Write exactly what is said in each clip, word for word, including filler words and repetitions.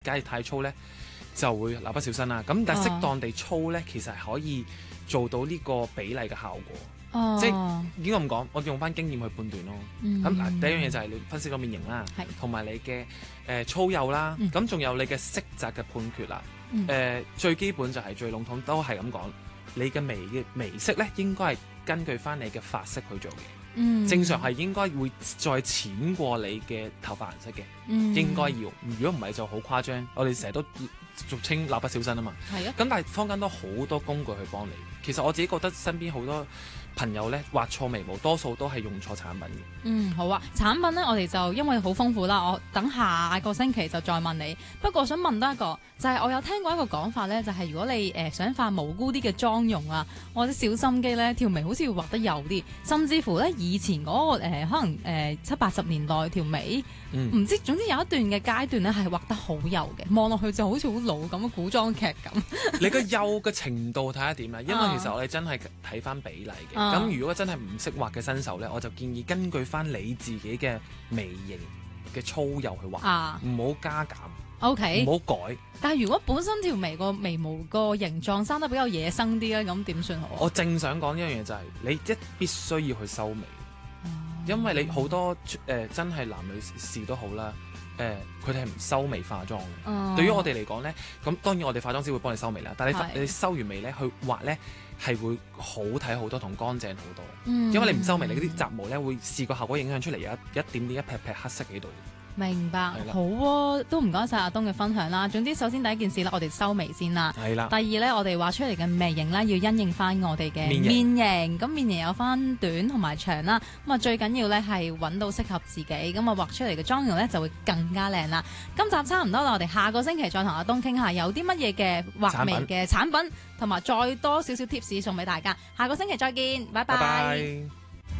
假如太粗咧，就會蠟筆小新啦。咁但係適當地粗咧，其實係可以做到呢個比例嘅效果。 哦、 即係應該咁講，我用翻經驗去判斷咯。咁嗱、嗯，第一樣嘢就係你分析個面型啦，同埋你嘅誒、呃、粗幼啦，咁仲、嗯、有你嘅色澤嘅判決啦。誒、嗯呃、最基本就係最籠統都係咁講，你嘅眉嘅眉色咧應該係根據翻你嘅髮色去做嘅。嗯、正常係應該會再淺過你嘅頭髮顏色嘅，嗯、應該要。如果唔係就好誇張。我哋成日都俗稱蠟筆小新啊嘛。係啊。咁但係坊間都好多工具去幫你。其實我自己覺得身邊好多朋友咧畫錯眉毛，多數都係用錯產品嘅。 嗯，好啊，產品咧我哋就因為好豐富啦，我等下個星期就再問你。不過我想問多一個，就係、是、我有聽過一個講法咧，就係、是、如果你誒、呃、想化無辜啲嘅妝容啊，或者小心機咧，條眉好似要畫得幼啲，甚至乎咧以前嗰、那個、呃、可能誒、呃、七八十年代條眉，唔、嗯、知總之有一段嘅階段咧係畫得好幼嘅，望落去就好似好老咁嘅古裝劇咁。你個幼嘅程度睇下點啦，因為其實我哋真係睇翻比例嘅。咁、嗯、如果真係唔識畫嘅新手咧，我就建議根據翻你自己嘅眉形嘅粗幼去畫，唔好、啊、加減。O K， 唔好改。 但係如果本身條眉個眉毛個形狀生得比較野生啲咧，咁點算好？ 我正想講一樣嘢就係、是，你一必須要去修眉，嗯、因為你好多誒、呃、真係男女士都好啦。誒，佢哋係唔修眉化妝嘅。嗯、對於我哋嚟講咧，咁當然我哋化妝師會幫你修眉啦。但係你，是你修完眉咧，去畫咧係會好睇好多同乾淨好多。嗯、因為你唔修眉，你嗰啲雜毛咧會視覺效果影響出嚟，有一一點點一撇撇黑色喺度。 明白，好喎、啊，都唔該晒阿東嘅分享啦。總之，首先第一件事咧，我哋修眉先啦。係啦。第二咧，我哋畫出嚟嘅眉形咧，要因應翻我哋嘅面型。咁面型有翻短同埋長啦。咁啊，最緊要咧係揾到適合自己，咁啊畫出嚟嘅妝容咧就會更加靚啦。今集差唔多啦，我哋下個星期再同阿東傾下有啲乜嘢嘅畫眉嘅產品，同埋再多少少 tips 送俾大家。下個星期再見，拜拜。拜拜。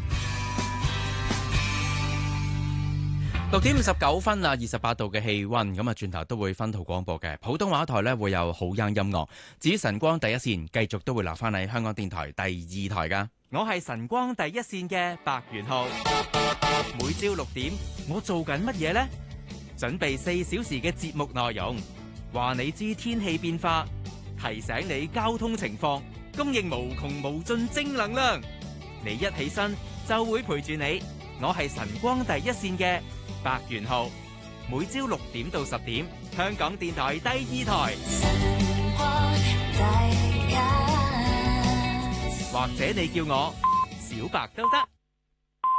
六點五十九分啊，二十八度嘅氣溫，咁啊轉頭都會分途廣播嘅普通話台呢會有好音音樂。至於晨光第一線，繼續都會留翻喺香港電台第二台噶。我係晨光第一線嘅白元浩，每朝六點我做緊乜嘢呢？準備四小時嘅節目內容，話你知天氣變化，提醒你交通情況，供應無窮無盡正能量。你一起身就會陪住你，我係晨光第一線嘅白元浩，每朝六點到十點，香港電台第二台，或者你叫我小白都得。